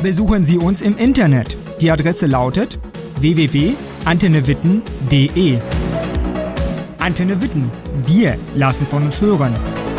besuchen Sie uns im Internet. Die Adresse lautet www.antennewitten.de. Antenne Witten. Wir lassen von uns hören.